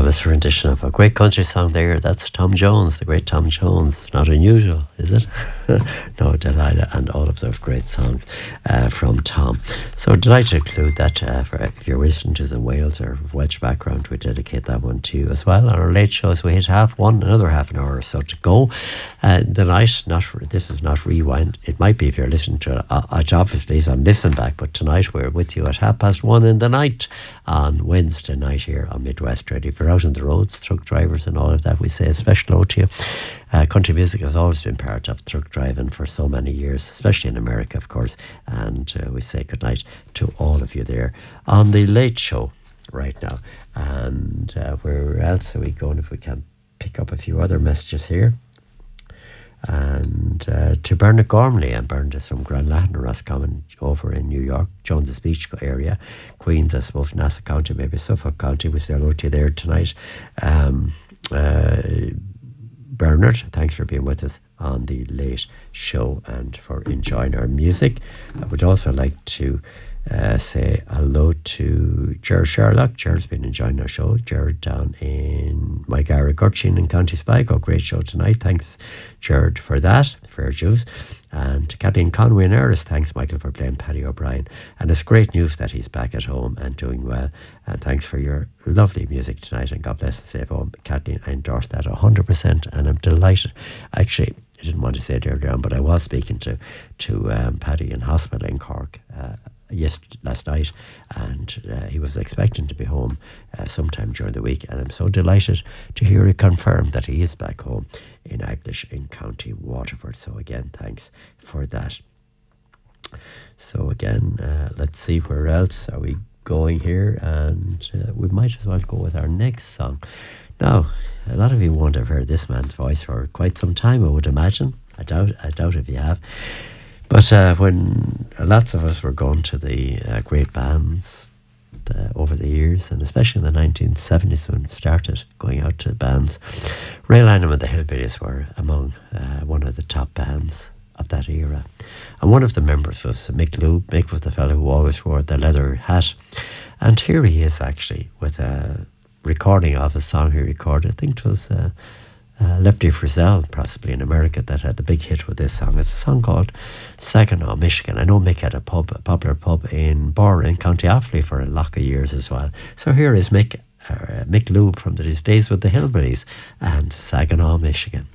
marvellous rendition of a great country song there. That's Tom Jones, the great Tom Jones. Not unusual, is it? No, Delilah and all of those great songs from Tom. So delighted to include that for if you're listening to us in Wales or Welsh background, we dedicate that one to you as well. On our late shows, we hit half one, another half an hour or so to go. The night, this is not rewind. It might be if you're listening to it. Obviously, it's on listen back, but tonight we're with you at 1:30 in the night on Wednesday night here on Midwest Radio. If you're out on the roads, truck drivers and all of that, we say a special hello to you. Country music has always been part of truck driving for so many years, especially in America, of course. And we say good night to all of you there on the late show right now. And where else are we going if we can pick up a few other messages here? And to Bernard Gormley, and Bernard is from Grand Latin, Roscommon, over in New York, Jones's Beach area, Queens, I suppose, Nassau County, maybe Suffolk County. We say hello to you there tonight. Bernard, thanks for being with us on the late show and for enjoying our music. I would also like to say hello to Gerard Sherlock. Gerard's been enjoying our show. Gerard down in Maigara Gurchin in County Sligo. Great show tonight. Thanks, Gerard, for that. Fair juice. And to Kathleen Conway and Eris, thanks, Michael, for playing Paddy O'Brien. And it's great news that he's back at home and doing well. And thanks for your lovely music tonight. And God bless and save home. Kathleen, I endorse that 100%. And I'm delighted. Actually, I didn't want to say it earlier on, but I was speaking to Paddy in hospital in Cork last night, and he was expecting to be home sometime during the week, and I'm so delighted to hear it confirmed that he is back home in Aglish in County Waterford. So again, thanks for that. So again, let's see where else are we going here, and we might as well go with our next song. Now, a lot of you won't have heard this man's voice for quite some time, I would imagine. I doubt if you have. But when lots of us were going to the great bands over the years, and especially in the 1970s when we started going out to bands, Ray Lynham and the Hillbillies were among one of the top bands of that era. And one of the members was Mick Lube. Mick was the fellow who always wore the leather hat. And here he is actually with a recording of a song he recorded. I think it was Lefty Frizzell, possibly in America, that had the big hit with this song. It's a song called Saginaw, Michigan. I know Mick had a popular pub in Borra in County Offaly for a lot of years as well. So here is Mick Lube from his days with the Hillbillies and Saginaw, Michigan.